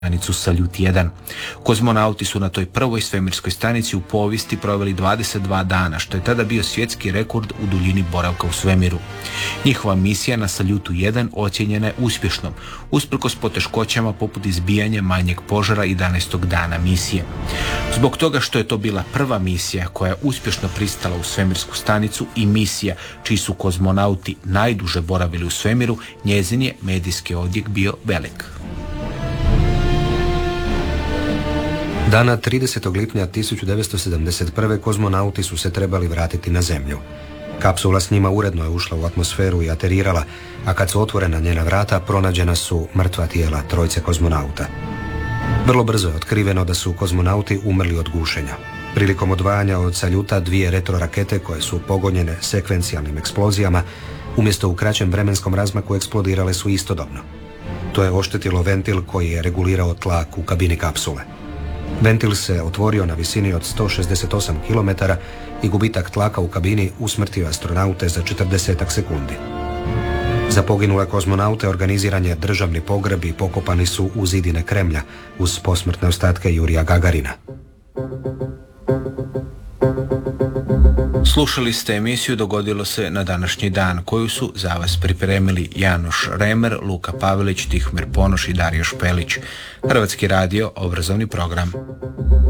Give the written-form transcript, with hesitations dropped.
stanicu Saljut 1. Kozmonauti su na toj prvoj svemirskoj stanici u povijesti proveli 22 dana, što je tada bio svjetski rekord u duljini boravka u svemiru. Njihova misija na Saljutu 1 ocijenjena je uspješnom, usprkos poteškoćama poput izbijanja manjeg požara 11. dana misije. Zbog toga što je to bila prva misija koja je uspješno pristala u svemirsku stanicu i misija čiji su kozmonauti najduže boravili u svemiru, njezin je medijski odjek bio velik. Dana 30. lipnja 1971. kozmonauti su se trebali vratiti na Zemlju. Kapsula s njima uredno je ušla u atmosferu i aterirala, a kad su otvorena njena vrata, pronađena su mrtva tijela trojice kozmonauta. Vrlo brzo je otkriveno da su kozmonauti umrli od gušenja. Prilikom odvajanja od Saljuta 2 retrorakete koje su pogonjene sekvencijalnim eksplozijama, umjesto u kraćem vremenskom razmaku eksplodirale su istodobno. To je oštetilo ventil koji je regulirao tlak u kabini kapsule. Ventil se otvorio na visini od 168 km i gubitak tlaka u kabini usmrtio astronaute za 40 sekundi. Za poginule kozmonaute organiziran je državni pogreb i pokopani su u zidine Kremlja uz posmrtne ostatke Jurija Gagarina. Slušali ste emisiju Dogodilo se na današnji dan, koju su za vas pripremili Janoš Remer, Luka Pavelić, Tihomir Ponoš i Dario Špelić. Hrvatski radio, obrazovni program.